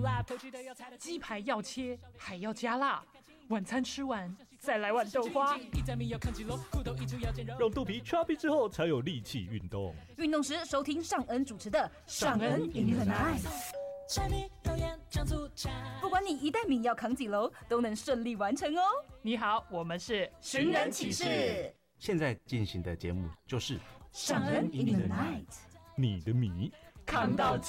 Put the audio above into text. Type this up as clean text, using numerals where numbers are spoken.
鸡排要切还要加辣，晚餐吃完再来碗豆花， 让肚皮 chubby 之后才有力气运动。 运动时收听尚恩主持的尚恩 in the night。不管你一袋米要扛几楼，都能顺利完成哦。 你好，我们是寻人启事。 现在进行的节目就是尚恩 in the night， 你的米扛到